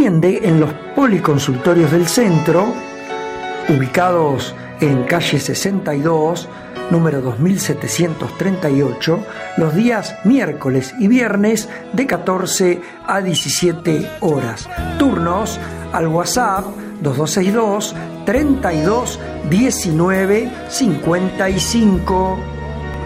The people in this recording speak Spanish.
atiende en los policonsultorios del centro, ubicados en calle 62, número 2738, los días miércoles y viernes de 14 a 17 horas. Turnos al WhatsApp 2262 32 19 55.